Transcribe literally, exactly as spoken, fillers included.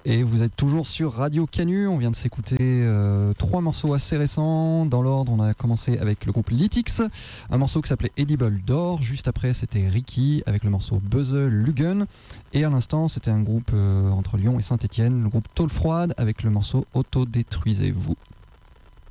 Et vous êtes toujours sur Radio Canu, on vient de s'écouter euh, trois morceaux assez récents. Dans l'ordre, on a commencé avec le groupe Lytix, un morceau qui s'appelait Edible d'Or. Juste après, c'était Ricky avec le morceau Buzze Lugen. Et à l'instant, c'était un groupe euh, entre Lyon et Saint-Étienne, le groupe Tôle Froide avec le morceau Autodétruisez-vous.